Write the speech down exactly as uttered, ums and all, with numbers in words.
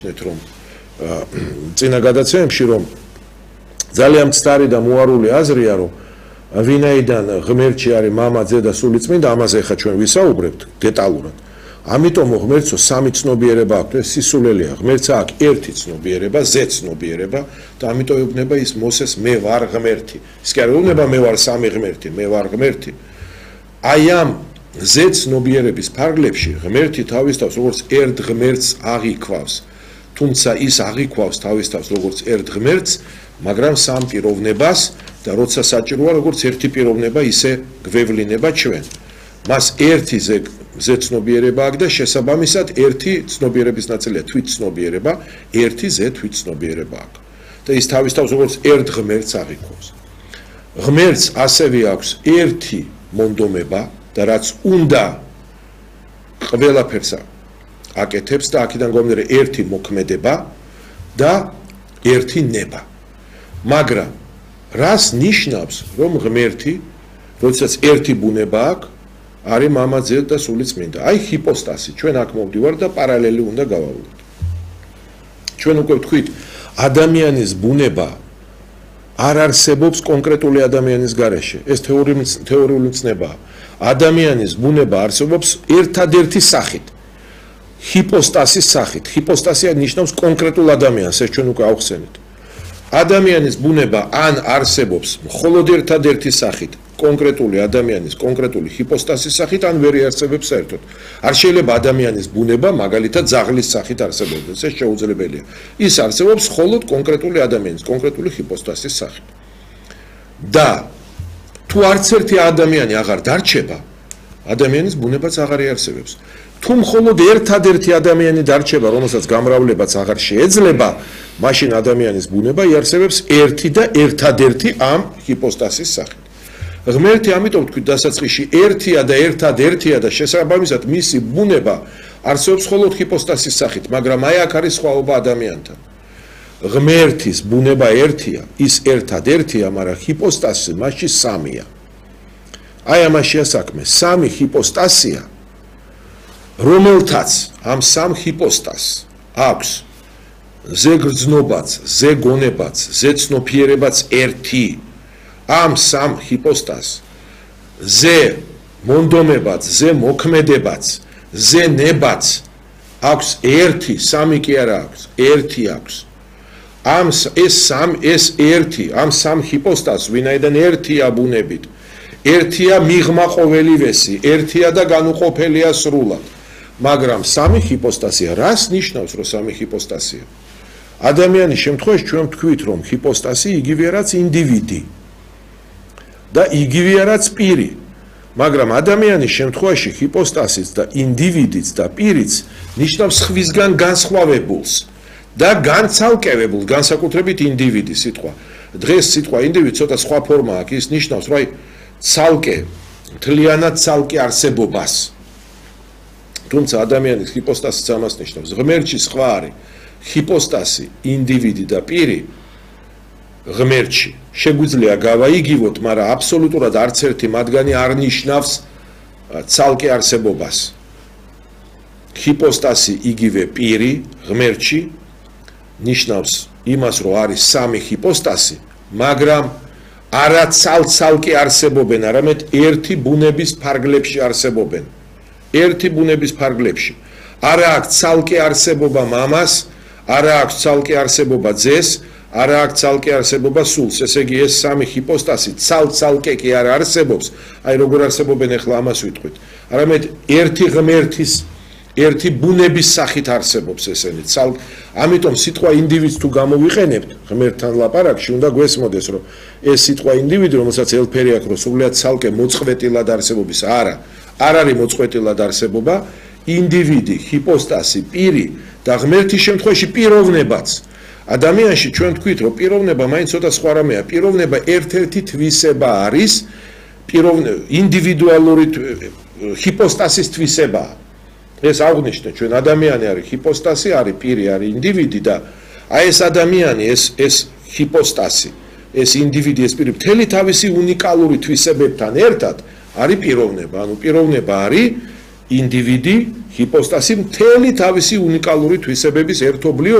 რომ წინა გადაცემებში რომ ძალიან მცდარი და მოარული აზრია რომ ვინაიდან ღმერთი არის მამა, ძე და სულიწმინდა, ამაზე ხა ჩვენ ვისაუბრებთ დეტალურად. ამიტომ ღმერთო სამი ცნობიერება აქვს, ეს სისულელია. ღმერთს აქვს ერთი ცნობიერება, ზე ცნობიერება და ამიტომ ეუბნება ის მოსეს მე ვარ ღმერთი. ის კი არ ეუბნება მე ვარ სამი ღმერთი, მე ვარ ღმერთი. აი ამ ზე ცნობიერების ფარგლებში ღმერთი თავის თავს როგორც ერთ ღმერთს აღიქვავს. თუმცა ის აღიქვავს თავის თავს როგორც ერთ ღმერთს, მაგრამ სამ პიროვნებას და როცა საჭიროა როგორც ერთი პიროვნება ისე გვევლინება ჩვენ. მას ერთი ზე ცნობიერება აქვს და შესაბამისად ერთი ცნობიერების ნაწილია თვით ცნობიერება, ერთი ზე თვით ცნობიერება აქვს. და ის თავის თავს როგორც ერთ ღმერთს აღიქვავს. ღმერთს ასევე აქვს ერთი მონდომება და რაც უნდა ყველაფერს აკეთებს და აქედან გამომდინარე ერთი მოქმედება და ერთი ნება. მაგრამ რას ნიშნავს რომ ღმერთი, როდესაც ერთი ბუნება აქვს, არის მამა, ძე და სულიწმინდა. აი ჰიპოსტასი, ჩვენ აქ მოვდივარ და პარალელი უნდა გავავლოთ. ჩვენ უკვე ვთქვით, ადამიანის ბუნება არ არსებობს კონკრეტული ადამიანის გარეშე. ეს თეორიული ცნებაა. ადამიანის ბუნება არსებობს ერთადერთი სახით. ჰიპოსტასის სახით. ჰიპოსტასი ნიშნავს კონკრეტულ ადამიანს, ეს ჩვენ უკვე ავხსენეთ. ადამიანის ბუნება ან არსებობს მხოლოდ ერთადერთი სახით, კონკრეტული ადამიანის კონკრეტული ჰიპოსტასის სახით, ან ვერ არსებობს საერთოდ. არ შეიძლება ადამიანის ბუნება მაგალითად ძაღლის სახით არსებობდეს, ეს შეუძლებელია. ის არსებობს მხოლოდ კონკრეტული ადამიანის კონკრეტული ჰიპოსტასის სახით. და თუ არც ერთი ადამიანი აღარ დარჩება, ადამიანის ბუნებაც აღარ იარსებებს. თუ მხოლოდ ერთადერთი ადამიანი დარჩება, რომელსაც გამრავლებაც აღარ შეეძლება, მაშინ ადამიანის ბუნება იარსებებს ერთი და ერთადერთი ამ ჰიპოსტასის სახით. ღმერთი ამიტომ თქვით დასაწყისში ერთია და ერთადერთია და შესაბამისად მისი ბუნება არსებობს მხოლოდ ჰიპოსტასის სახით, მაგრამ აი აქ არის სხვაობა ადამიანთან. ღმერთის ბუნება ერთია, ის ერთადერთია, მაგრამ ჰიპოსტასი მასში სამია. აი ამაშია საქმე, სამი ჰიპოსტასია, რომელთაც ამ სამ ჰიპოსტას აქვს ზე გრძნობაც, ზე გონებაც, ზე ცნობიერებაც ერთი. ამ სამ ჰიპოსტას ზე მონდომებაც, ზე მოქმედებაც, ზე ლებაც აქვს ერთი, სამი კი არა აქვს, ერთი აქვს. ამ ეს სამ ეს ერთი, ამ სამ ჰიპოსტას ვინაიდან ერთია ბუნებით, ერთია მიღმა ყოველივესი, ერთია და განუყოფელია სრულად. მაგრამ სამი ჰიპოსტასია, რას ნიშნავს რომ სამი ჰიპოსტასია? ადამიანის შემთხვევაში ჩვენ ვთქვით რომ ჰიპოსტასი იგივე რაც ინდივიდი და იგივე რაც პირი. მაგრამ ადამიანის შემთხვევაში ჰიპოსტასიც და ინდივიდიც და პირიც ნიშნავს სხვისგან განსხვავებულს და განცალკევებულ, განსაკუთრებით ინდივიდი სიტყვა. დღეს სიტყვა ინდივიდი ცოტა სხვა ფორმა აქვს, ის ნიშნავს რომ აი ცალკე, მთლიანად ცალკე არსებობას. თუმცა ადამიანის ჰიპოსტასიც ამას ნიშნავს. ღმერთში სხვა არის ჰიპოსტასი, ინდივიდი და პირი. ღმერთში შეგვიძლია გავაიგივოთ, მაგრამ აბსოლუტურად არც ერთი მათგანი არ ნიშნავს ცალკე არსებობას. ჰიპოსტასი იგივე პირი ღმერთში ნიშნავს იმას, რომ არის სამი ჰიპოსტასი, მაგრამ არა ცალ-ცალკე არსებობენ, არამედ ერთი ბუნების ფარგლებში არსებობენ. ერთი ბუნების ფარგლებში. არა აქვს ცალკე არსებობა მამას, არა აქვს ცალკე არსებობა ძეს, არა აქვს ცალკე არსებობა სულს. ესე იგი ეს სამი ჰიპოსტასი ცალ-ცალკე კი არ არსებობს. აი როგორ არსებობენ ახლა ამას ვიტყვით. არამედ ერთი ღმერთის, ერთი ბუნების სახით არსებობს ესენი. ცალ ამიტომ სიტყვა ინდივიდს თუ გამოვიყენებთ ღმერთთან ლაპარაკში, უნდა გვესმოდეს რომ ეს სიტყვა ინდივიდი, რომელსაც ელფერი აქვს, რომ სულიად ცალკე მოწყვეტილად არსებობის, არა, არ არის მოწყვეტილად არსებობა, ინდივიდი, ჰიპოსტასი, პირი და ღმერთის შემთხვევაში პიროვნებაც. ადამიანში ჩვენ თქვით რომ პიროვნება მაინც ცოტა სხვა რამეა. პიროვნება ერთ-ერთი თვისება არის, პიროვნება ინდივიდუალური ჰიპოსტასის თვისება. ეს აღვნიშნეთ ჩვენ, ადამიანი არის ჰიპოსტასი, არის პირი, არის ინდივიდი და აი ეს ადამიანი, ეს ეს ჰიპოსტასი, ეს ინდივიდი, ეს პირი მთელი თავისი უნიკალური თვისებებთან ერთად არის პიროვნება. ანუ პიროვნება არის ინდივიდი, ჰიპოსტასი მთელი თავისი უნიკალური თვისებების ერთობლიო